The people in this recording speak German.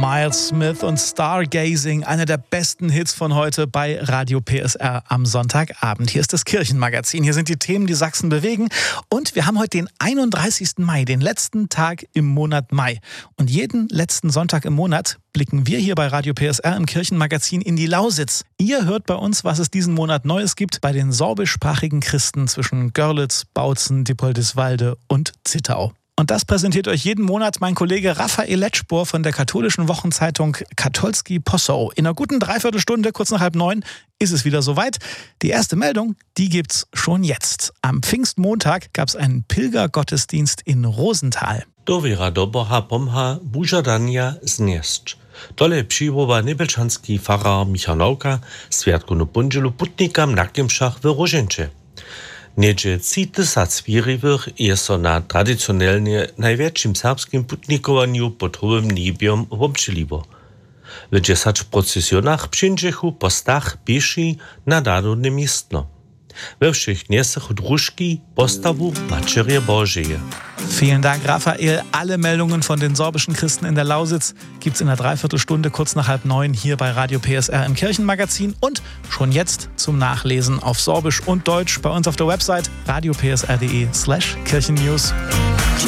Miles Smith und Stargazing, einer der besten Hits von heute bei Radio PSR am Sonntagabend. Hier ist das Kirchenmagazin, hier sind die Themen, die Sachsen bewegen. Und wir haben heute den 31. Mai, den letzten Tag im Monat Mai. Und jeden letzten Sonntag im Monat blicken wir hier bei Radio PSR im Kirchenmagazin in die Lausitz. Ihr hört bei uns, was es diesen Monat Neues gibt bei den sorbischsprachigen Christen zwischen Görlitz, Bautzen, Dippoldiswalde und Zittau. Und das präsentiert euch jeden Monat mein Kollege Raphael Letschbohr von der katholischen Wochenzeitung Katolski Possow. In einer guten Dreiviertelstunde, kurz nach 8:30, ist es wieder soweit. Die erste Meldung, die gibt's schon jetzt. Am Pfingstmontag gab es einen Pilgergottesdienst in Rosenthal. Dovira doboha pomha bužadania zniesť. Dole przybywa nebelczanski farar Michalauka Sviatku na Bundzielu putnikam na Klimszach w Roženče. Niedzie 3000 wiriwych jest na tradycjonalnie największym serbskim putnikowaniu pod Hrubym Niebiom womczyliwo. W 10 procesjonach przyjęciechu po stach pieši na dadone miestno. We všech dnesach družky postavu Macerie Božeje. Vielen Dank, Raphael. Alle Meldungen von den sorbischen Christen in der Lausitz gibt's in einer Dreiviertelstunde kurz nach 8:30 hier bei Radio PSR im Kirchenmagazin und schon jetzt zum Nachlesen auf Sorbisch und Deutsch bei uns auf der Website radiopsr.de/Kirchennews.